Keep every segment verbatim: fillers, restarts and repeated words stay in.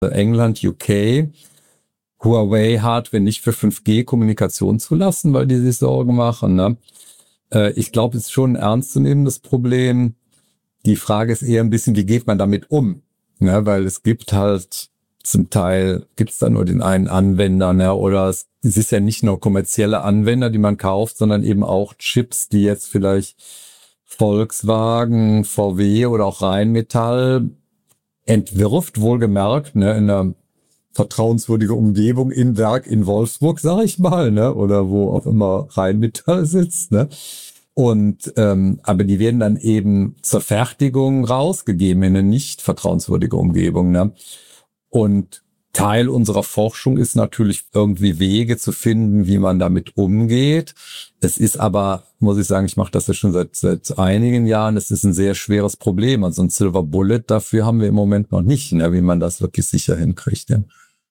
England, U K, Huawei-Hardware nicht für fünf G-Kommunikation zu lassen, weil die sich Sorgen machen. Ne? Äh, ich glaube, es ist schon ein ernstzunehmendes Problem. Die Frage ist eher ein bisschen, wie geht man damit um? Ne? Weil es gibt halt zum Teil, gibt es da nur den einen Anwender, ne? Oder es, es ist ja nicht nur kommerzielle Anwender, die man kauft, sondern eben auch Chips, die jetzt vielleicht Volkswagen, V W oder auch Rheinmetall entwirft, wohlgemerkt, ne, in einer vertrauenswürdigen Umgebung, in Werk in Wolfsburg, sag ich mal, ne, oder wo auch immer Rheinmetall sitzt, ne. Und ähm, aber die werden dann eben zur Fertigung rausgegeben in eine nicht vertrauenswürdige Umgebung, ne. Und Teil unserer Forschung ist natürlich irgendwie Wege zu finden, wie man damit umgeht. Es ist aber, muss ich sagen, ich mache das ja schon seit seit einigen Jahren, es ist ein sehr schweres Problem. Also ein Silver Bullet, dafür haben wir im Moment noch nicht, ne, wie man das wirklich sicher hinkriegt. Ja.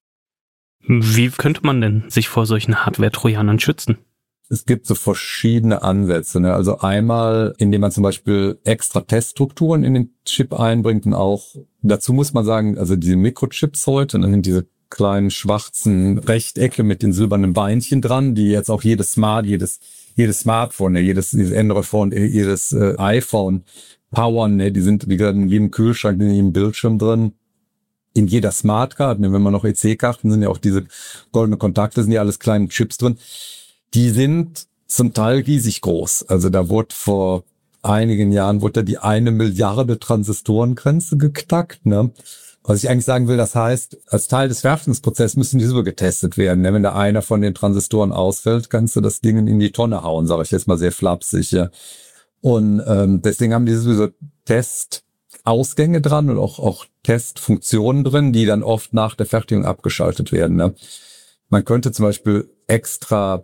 Wie könnte man denn sich vor solchen Hardware-Trojanern schützen? Es gibt so verschiedene Ansätze. Ne? Also einmal, indem man zum Beispiel extra Teststrukturen in den Chip einbringt und auch, dazu muss man sagen, also diese Mikrochips heute, dann sind diese kleinen schwarzen Rechtecke mit den silbernen Beinchen dran, die jetzt auch jedes Smart, jedes jedes Smartphone, ne? jedes, jedes Android-Phone, jedes äh, iPhone powern, ne? Die sind wie gesagt in jedem Kühlschrank, in jedem Bildschirm drin. In jeder Smartcard, ne? Wenn man noch E C-Karten, sind ja auch diese goldene Kontakte, sind ja alles kleine Chips drin. Die sind zum Teil riesig groß. Also da wurde vor einigen Jahren wurde da die eine Milliarde Transistorengrenze geknackt. Ne? Was ich eigentlich sagen will, das heißt, als Teil des Fertigungsprozesses müssen die so getestet werden. Ne? Wenn da einer von den Transistoren ausfällt, kannst du das Ding in die Tonne hauen, sage ich jetzt mal sehr flapsig. Ja. Und ähm, deswegen haben die sowieso Testausgänge dran und auch, auch Testfunktionen drin, die dann oft nach der Fertigung abgeschaltet werden. Ne? Man könnte zum Beispiel extra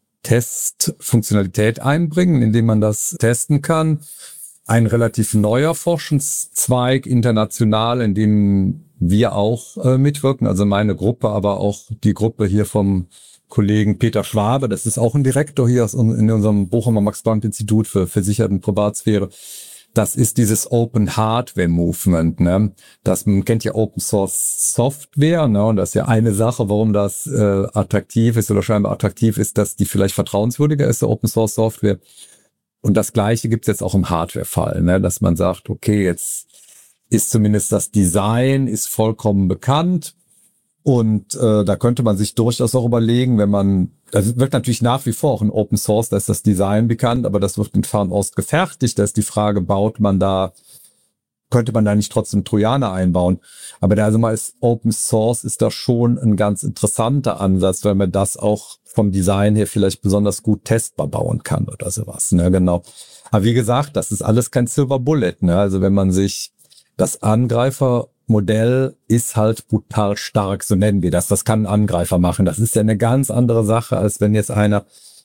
Testfunktionalität einbringen, indem man das testen kann. Ein relativ neuer Forschungszweig international, in dem wir auch äh, mitwirken, also meine Gruppe, aber auch die Gruppe hier vom Kollegen Peter Schwabe, das ist auch ein Direktor hier aus, in unserem Bochumer Max-Planck-Institut für Versicherung und Privatsphäre. Das ist dieses Open Hardware Movement, ne? Das, man kennt ja Open Source Software, ne? Und das ist ja eine Sache, warum das äh, attraktiv ist oder scheinbar attraktiv ist, dass die vielleicht vertrauenswürdiger ist, der Open Source Software. Und das Gleiche gibt's jetzt auch im Hardware-Fall, ne? Dass man sagt, okay, jetzt ist zumindest das Design ist vollkommen bekannt. Und äh, da könnte man sich durchaus auch überlegen, wenn man, das wird natürlich nach wie vor auch ein Open Source, da ist das Design bekannt, aber das wird in Fernost gefertigt. Da ist die Frage, baut man da, könnte man da nicht trotzdem Trojaner einbauen? Aber da also mal ist Open Source ist da schon ein ganz interessanter Ansatz, weil man das auch vom Design her vielleicht besonders gut testbar bauen kann oder sowas. Ne, genau. Aber wie gesagt, das ist alles kein Silver Bullet. Ne? Also wenn man sich das Angreifer Modell ist halt brutal stark, so nennen wir das. Das kann ein Angreifer machen. Das ist ja eine ganz andere Sache, als wenn jetzt einer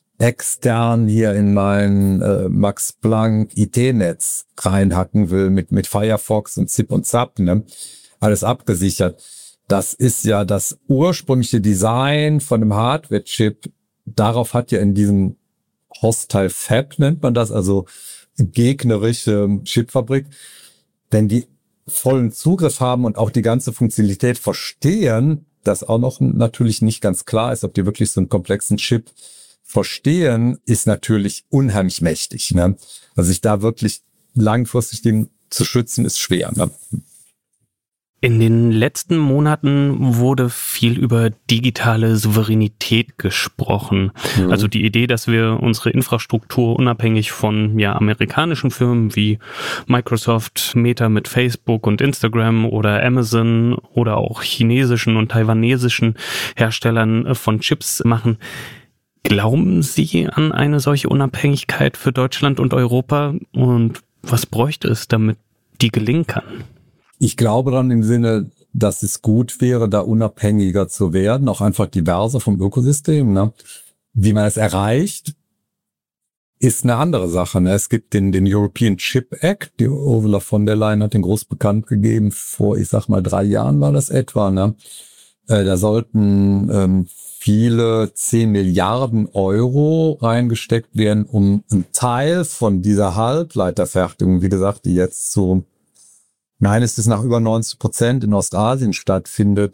extern hier in mein äh, Max Planck I T-Netz reinhacken will mit mit Firefox und Zip und Zap, ne? Alles abgesichert. Das ist ja das ursprüngliche Design von einem Hardware-Chip. Darauf hat ja in diesem Hostile Fab, nennt man das, also gegnerische Chipfabrik, denn die vollen Zugriff haben und auch die ganze Funktionalität verstehen, das auch noch natürlich nicht ganz klar ist, ob die wirklich so einen komplexen Chip verstehen, ist natürlich unheimlich mächtig. Ne? Also sich da wirklich langfristig den zu schützen, ist schwer. Ne? In den letzten Monaten wurde viel über digitale Souveränität gesprochen. Mhm. Also die Idee, dass wir unsere Infrastruktur unabhängig von ja amerikanischen Firmen wie Microsoft, Meta mit Facebook und Instagram oder Amazon oder auch chinesischen und taiwanesischen Herstellern von Chips machen. Glauben Sie an eine solche Unabhängigkeit für Deutschland und Europa? Und was bräuchte es, damit die gelingen kann? Ich glaube dann im Sinne, dass es gut wäre, da unabhängiger zu werden, auch einfach diverser vom Ökosystem. Ne? Wie man es erreicht, ist eine andere Sache. Ne? Es gibt den, den European Chip Act, die Ursula von der Leyen hat den groß bekannt gegeben, vor, ich sag mal, drei Jahren war das etwa. Ne? Äh, da sollten ähm, viele zehn Milliarden Euro reingesteckt werden, um einen Teil von dieser Halbleiterfertigung, wie gesagt, die jetzt so Meines Wissens nach über neunzig Prozent in Ostasien stattfindet.